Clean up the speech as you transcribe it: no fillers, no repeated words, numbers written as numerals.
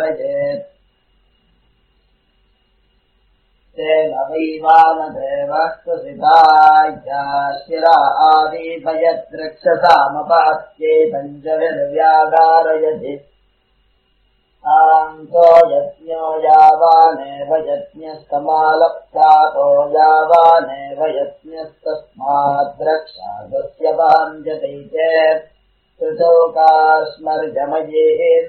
तेन वैवानदेवः कुसिताया शिरा आदिभयद्रक्षसामपात्ये पञ्चविर्व्यागारयति आन्तो यज्ञो यावानेव यज्ञस्तमालप्तातो यावानेव यज्ञस्तस्माद्रक्षागस्य भाञ्जते चेत् त्रिशोकास्मर्जमये